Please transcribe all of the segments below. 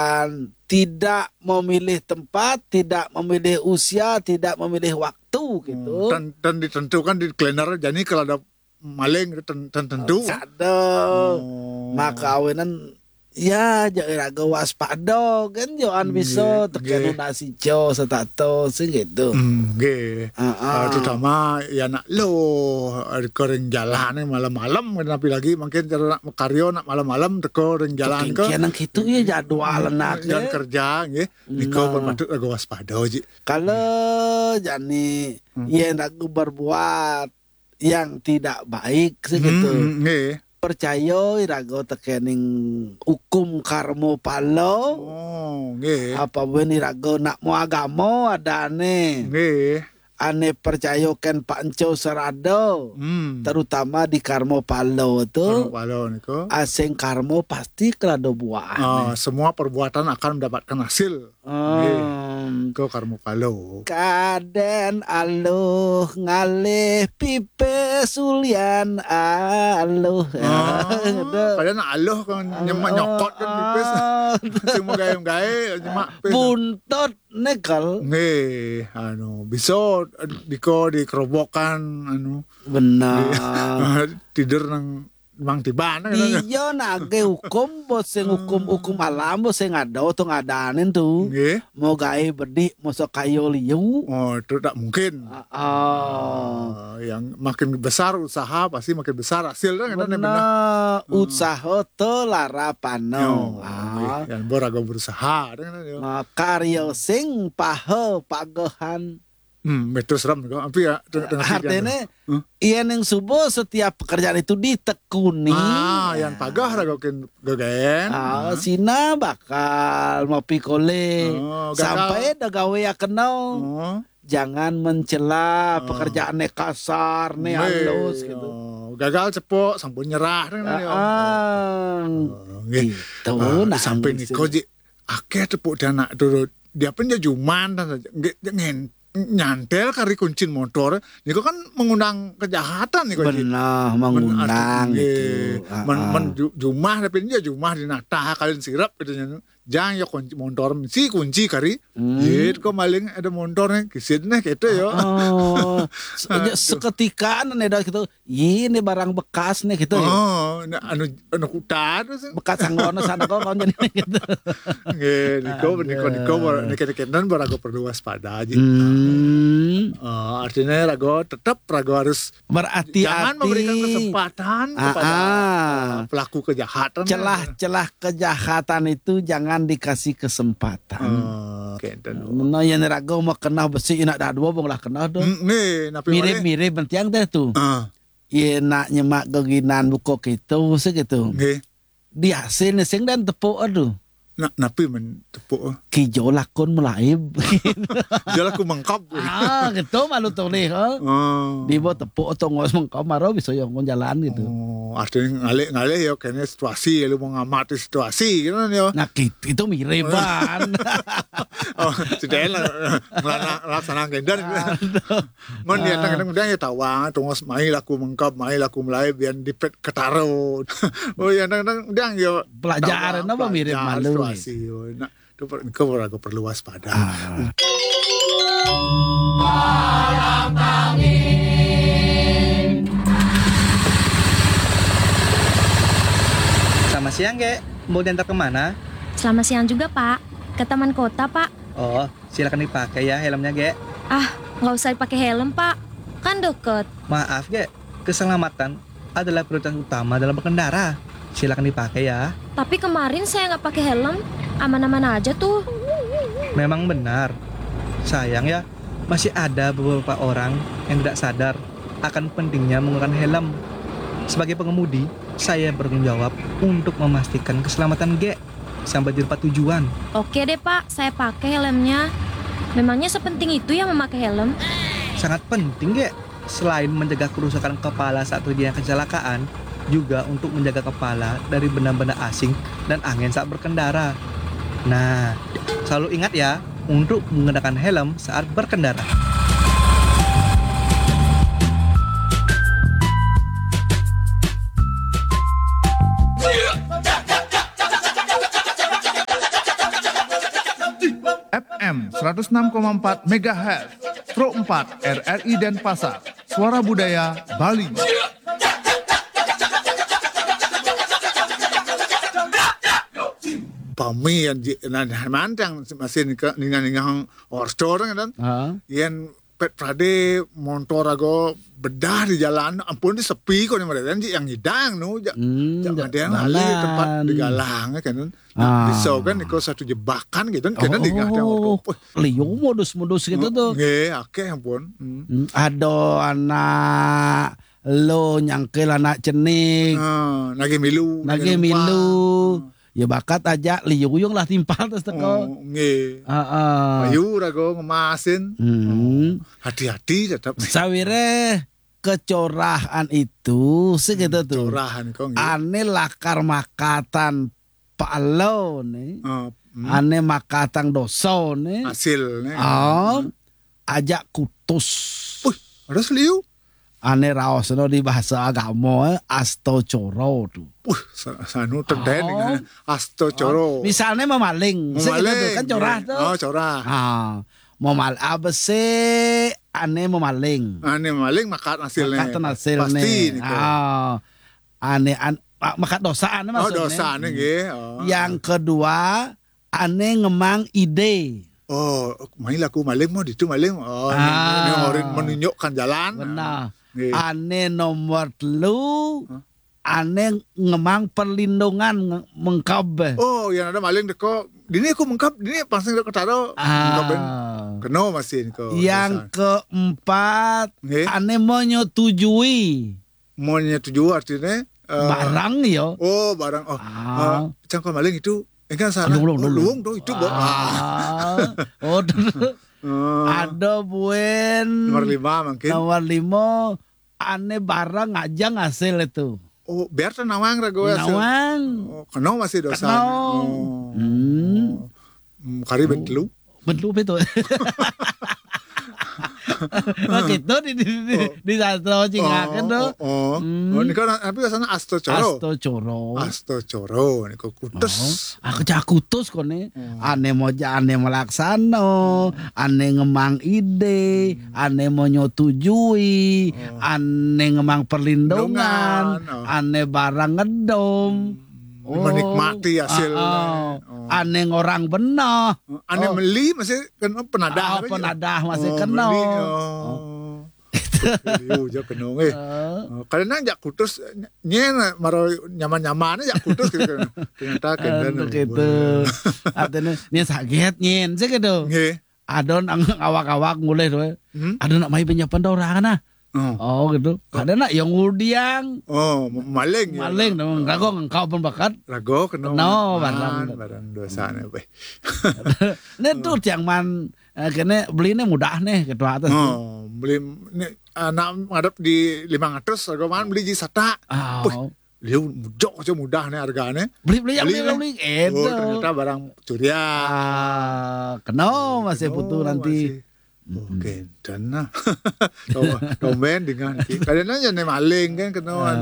tidak memilih tempat, tidak memilih usia, tidak memilih waktu gitu. Dan ditentukan di kalender, jadi kalau ada maling tentu. Ada. Maka awenan ya jangan waspada kan jangan bisa tekan nasi jo setato sih gitu. Terutama ya nak lo kering jalan malam-malam tapi lagi mungkin karyo nak malam-malam kering jalan ke. Kianang gitu ya jadwal nak jalan kerja nggih. Niko berpatut agak waspada ji. Kalau jani ya nak berbuat yang tidak baik segitu. Percaya irago tekening hukum karmo palo. Apa ben irago nak mau agama adane. Ane percaya ken panco serado. Terutama di karmo palo itu. Asing karmo pasti kelado buah. Semua perbuatan akan mendapatkan hasil. Kau karmo palo. Kaden aluh ngalih pipe sulian aluh. Kadang aluh kan nyemak nyokot kan pipis. Semua gaya-gaya nyemak pipis. Buntut nekel. Bisa diko dikerobokan benar. Tidur nang mang tibana. Iya nage hukum bos sing hukum alam bos sing ada atau ngadanin tuh. Mau gawe bedik mosok kayu liu. Itu tak mungkin. Yang makin besar usaha pasti makin besar hasil kan. Benar. Usaha telara pano. Yang borago berusaha. Karya sing pahe pagehan. Betul seram juga. Tapi ya artinya iya yang subuh setiap pekerjaan itu ditekuni. Yang pagah ragokin gagain. Sina bakal mau pikole sampai dah gawe ya kenal. Jangan mencela pekerjaan kasar nih halus gitu. Gagal cepok sampun nyerah gitu. Sampai niko ji akeh tepuk dana dulu dia pun juman dan nyantel kari kuncin motor niko kan mengundang kejahatan niko. Benar mengundang gitu. Jumah tapi dia jumah di natah kalian sirap gitu. Jangan ya kunci motor si kunci kari. Gitu kok maling ada motornya kisidnya gitu ya. Seketika ada gitu. Ini barang bekas nih gitu. Anu kutat bekas anggono sana kok jadi gitu. Niko barago perlu waspada aja. Artinya tetap rago harus berhati-hati. Jangan memberikan kesempatan kepada pelaku kejahatan. Celah kejahatan itu jangan dikasih kesempatan. Mana yang rago mau kena besi nak dah dua bonglah kena do. Mirip bentiang teh tuh. Iya nak nyemak geginan buko gitu segitu. Di hasil sing dan tepuk aduh. Napi men tepuk kijo lakon melaib. Kijo lakon mengkap. Gitu malu toleh. Di bawah tepuk atau ngos mengkap maro bisa yang jalan gitu. Artinya ngalih ya kayaknya situasi lu mau ngamati situasi gitu ya. Nah itu mirip ban. Sudah laksana gendar. Mon dia kadang-kadang ya tawang tungos mai laku mengkap mai laku melaib biar dipet ketaro. Ya kadang-kadang ya pelajaran apa mirip malu. Nah, itu aku perlu waspada. Malam angin. Selamat siang, Ge. Mau diantar kemana? Selamat siang juga, Pak. Ke taman kota, Pak. Oh, silakan dipakai ya helmnya, Ge. Nggak usah dipakai helm, Pak. Kan deket. Maaf, Ge. Keselamatan adalah prioritas utama dalam berkendara. Silakan dipakai ya. Tapi kemarin saya nggak pakai helm, aman-aman aja tuh. Memang benar. Sayang ya, masih ada beberapa orang yang tidak sadar akan pentingnya menggunakan helm. Sebagai pengemudi, saya bertanggung jawab untuk memastikan keselamatan G sampai di tempat tujuan. Oke deh Pak, saya pakai helmnya. Memangnya sepenting itu ya memakai helm? Sangat penting G. Selain menjaga kerusakan kepala saat terjadi kecelakaan, juga untuk menjaga kepala dari benda-benda asing dan angin saat berkendara. Nah, selalu ingat ya untuk menggunakan helm saat berkendara. FM 106,4 MHz, Pro 4 RRI Denpasar, Suara Budaya Bali. Pami yang mantang masih ningan orstoran kan, yang pet prade motor ago bedah di jalan, ampun di sepi kok nih mereka yang hidang jangan ada yang alih tempat di galang kan, bisa kan ikut satu jebakan gitu kan, di galang liu modus gitu tuh, oke ampun, ada anak lo nyangkel anak cenik, nage milu, ya bakat aja liuyung lah timpal terus teko. Ayu rago ngemasin. Hati-hati tetap. Sawire kecorahan itu segitu tuh. Corahan kok. Ane lakar makatan palo nih. Ane makatan doso nih. Hasil nih. Ajak kutus. Harus liu. Ane raos no di bahasa agama asto coro tuh. Sanu tenden asto coro. Misalnya memaling kan corah tuh. Corah. Apa sih ane memaling. Ane memaling makat hasilnya. Pasti nih. Ane makat dosaan maksudnya. Dosaan nggih. Yang kedua ane ngemang ide. Main laku maling mau itu maling. Ini orang menunjukkan jalan. Benar. Ane nomor 3 ane ngemang perlindungan mengkab. Yang ada maling deko dini aku mengkab dini pasang deko taro mengkaben keno masih ko. Yang keempat ane mau nyetujui artinya barang yo. Barang cangkok maling itu enggak salah. Luung itu ada buen nomor 5 mungkin. Nomor 5 ane barang aja ngasil itu. Biar nawang rago ya. Nawang. Keno masih dosa. Kari bentlu itu. Gitu di sastro cingakan tuh. Ini kan tapi sana asto coro. Ini kok kutus. Aku cak kutus kok nih. Ane melaksano, ane ngemang ide, ane mau nyetujui, ane ngemang perlindungan, ane barang ngedom. Menikmati hasil. Aneh orang benar. Aneh meli masih kena penadah masih kena. Yo kena karena jak kutus nyen maro nyaman-nyaman jak kutus gitu. Ternyata kena gitu. Artinya nyen sakit nyen segitu. Adon awak-awak mulai tuh. Adon nak mai penyapan orang nah. Gitu. Ada nak yang udiang. Maling dong. Rago engkau pun bakat. Rago kena barang dosanya. Nih tuh yang man kene belinya mudah nih ke atas. Beli anak ngadep di 500 rago man beli di sata. Liu mujok aja mudah nih harganya. Beli. Ternyata barang curian. Kena masih butuh nanti. Oke, dan nah, domen dengan kadang aja nih maling kan kena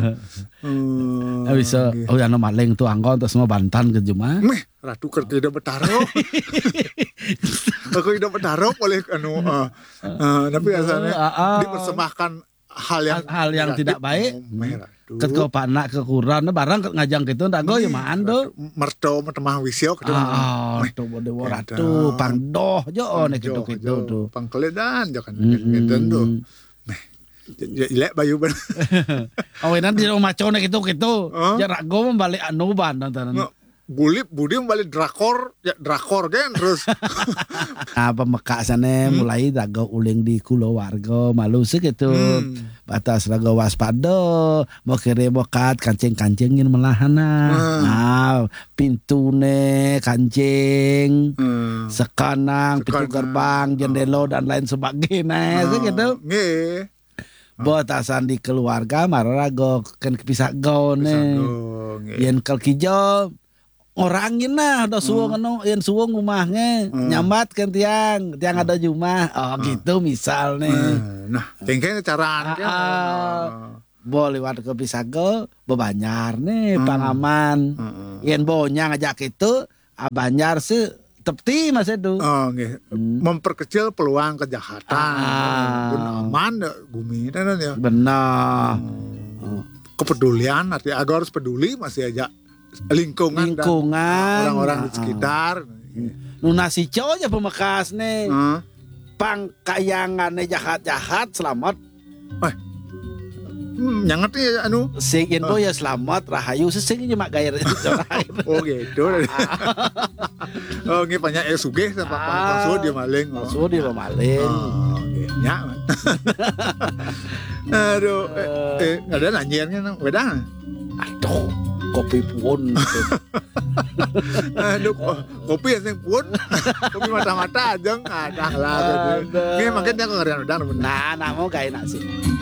bisa, ano maling tuh angkot terus mau bantan ke Juma. Ratu kerja hidup bertaruh, aku hidup bertaruh oleh tapi asalnya dipersembahkan hal yang tidak baik. Ketika panak kekurangan barang ngajang gitu ndak go ya maan do merto temah wisio gitu. To bode ratu pangdoh jo nek gitu tuh. Pangkeledan jo kan gitu tuh. Ilek bayu ben. Awenan di rumah maco nek gitu. Ya rago membalik anuban nonton. Budi membalik drakor kan terus. Pemeka sana mulai dago uling di kulo warga malu segitu. Batas raga waspada mau kirim bokat kancing-kancingin melahana. Pintune kancing, sekanang, pintu gerbang, jendela dan lain sebagainya segitu. Batasan di keluarga mararago kan kepisah gone. Yen kalkijo orangin nah ada suwung yang suwung rumahnya nyambat kan tiang ada rumah gitu misalnya. Nah tingkahnya cara boleh waktu ke Pisago bebanyar nih pangaman yang bonya ngajak itu banjar sih Tepti Mas Edu. Oh, nggih. Memperkecil peluang kejahatan. Aman bumi ya. Benar. Kepedulian, arti agar harus peduli masih aja lingkungan. Dan orang-orang di sekitar. Nunasi aja pemekas nih. Pangkayangannya jahat-jahat selamat. Nyangat ya sing info ya selamat rahayu sesing mak gair. Oh gitu. Oh nggih banyak sugih sampai palsu dia maling. Palsu dia maling. Oh nggih nya. Aduh ada nanyian kan wedang. Aduh kopi pun. Aduh kopi yang pun. Kopi mata-mata aja ada lah. Nggih makin dia ngerian wedang. Nah mau gawe nasi.